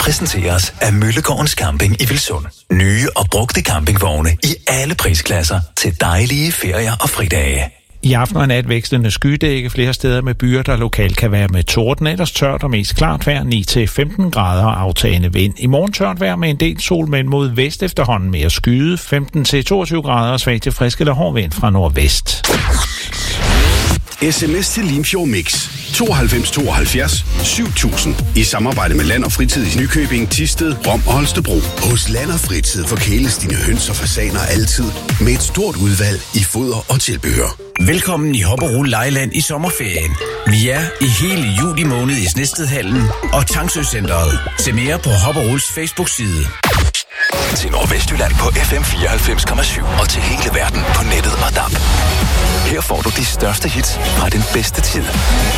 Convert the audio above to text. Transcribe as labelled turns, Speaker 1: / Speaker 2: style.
Speaker 1: præsenteres af Møllegårdens Camping i Vilsund. Nye og brugte campingvogne i alle prisklasser til dejlige ferier og fridage.
Speaker 2: I aften og nat vekslende skydække flere steder med byer, der lokalt kan være med torden. Ellers tørt og mest klart vejr 9-15 grader og aftagende vind. I morgen tørt vejr med en del sol, men mod vest efterhånden mere skyde. 15-22 grader og svag til frisk eller hård vind fra nordvest.
Speaker 3: SMS til Limfjord Mix 92 72 7000 i samarbejde med Land og Fritid i Nykøbing, Thisted, Rom og Holstebro. Hos Land og Fritid forkæles dine høns og fasaner altid med et stort udvalg i foder og tilbehør.
Speaker 4: Velkommen i Hopperol Lejeland i sommerferien. Vi er i hele juli måned i Snedstedhallen og Tangsø-centret. Se mere på Hopperols Facebook-side.
Speaker 1: Til Nordvestjylland på FM 94,7 og til hele verden på nettet og DAB. Her får du de største hits fra den bedste tid.